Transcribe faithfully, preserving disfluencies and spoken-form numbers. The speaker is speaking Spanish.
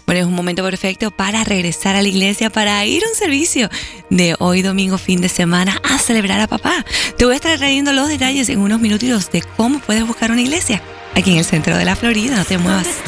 Bueno, es un momento perfecto para regresar a la iglesia, para ir a un servicio de hoy domingo, fin de semana, a celebrar a papá. Te voy a estar trayendo los detalles en unos minutitos de cómo puedes buscar una iglesia aquí en el centro de la Florida. No te muevas.